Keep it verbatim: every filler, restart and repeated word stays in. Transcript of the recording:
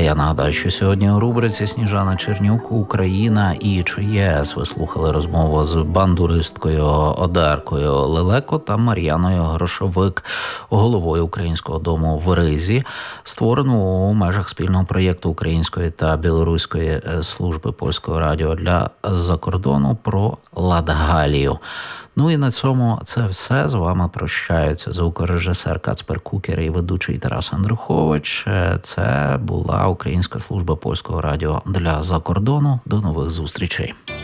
я нагадаю, що сьогодні у рубриці «Сніжана Чернюк. Україна і ЧАЕС» ви слухали розмову з бандуристкою Одаркою Лелеко та Мар'яною Грошовик, головою Українського дому в Ризі, створену у межах спільного проєкту Української та Білоруської служби польського радіо для закордону про Латгалію. Ну і на цьому це все. З вами прощаються звукорежисер Кацпер Кукер і ведучий Тарас Андрухович. Це була Українська служба польського радіо для закордону. До нових зустрічей.